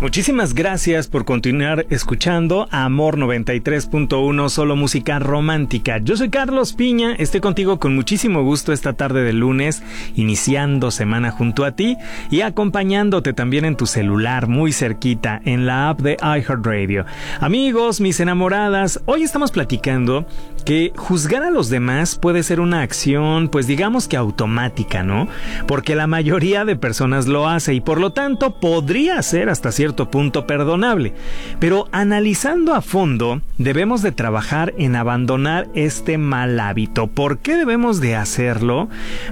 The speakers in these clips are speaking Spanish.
Muchísimas gracias por continuar escuchando Amor 93.1, solo música romántica. Yo soy Carlos Piña, estoy contigo con muchísimo gusto esta tarde de lunes, iniciando semana junto a ti y acompañándote también en tu celular, muy cerquita, en la app de iHeartRadio. Amigos, mis enamoradas, hoy estamos platicando que juzgar a los demás puede ser una acción, pues digamos que automática, ¿no? Porque la mayoría de personas lo hace y por lo tanto podría ser hasta cierto punto perdonable. Pero analizando a fondo, debemos de trabajar en abandonar este mal hábito. ¿Por qué debemos de hacerlo?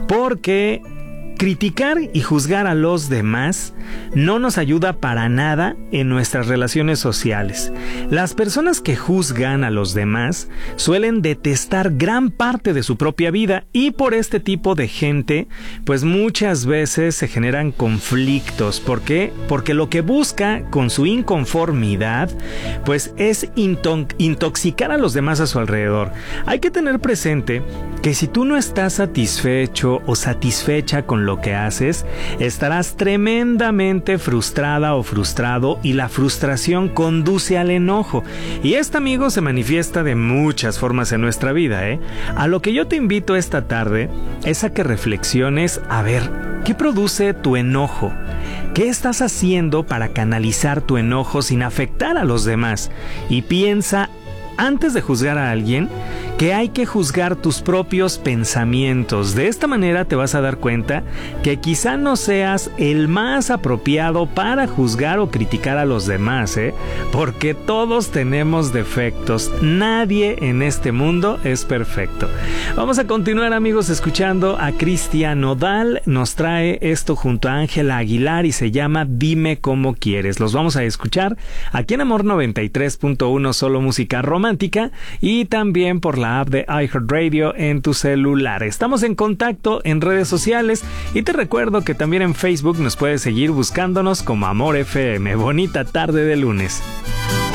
Porque criticar y juzgar a los demás no nos ayuda para nada en nuestras relaciones sociales. Las personas que juzgan a los demás suelen detestar gran parte de su propia vida y por este tipo de gente, pues muchas veces se generan conflictos. ¿Por qué? Porque lo que busca con su inconformidad, pues es intoxicar a los demás a su alrededor. Hay que tener presente que si tú no estás satisfecho o satisfecha con lo que haces, estarás tremendamente frustrada o frustrado y la frustración conduce al enojo. Y este, amigo, se manifiesta de muchas formas en nuestra vida, ¿eh? A lo que yo te invito esta tarde es a que reflexiones a ver, ¿qué produce tu enojo? ¿Qué estás haciendo para canalizar tu enojo sin afectar a los demás? Y piensa, antes de juzgar a alguien, que hay que juzgar tus propios pensamientos. De esta manera te vas a dar cuenta que quizá no seas el más apropiado para juzgar o criticar a los demás, ¿eh? Porque todos tenemos defectos. Nadie en este mundo es perfecto. Vamos a continuar, amigos, escuchando a Cristian Nodal. Nos trae esto junto a Ángela Aguilar y se llama Dime Cómo Quieres. Los vamos a escuchar aquí en Amor 93.1, solo música romántica, y también por la app de iHeartRadio en tu celular. Estamos en contacto en redes sociales y te recuerdo que también en Facebook nos puedes seguir buscándonos como Amor FM. Bonita tarde de lunes.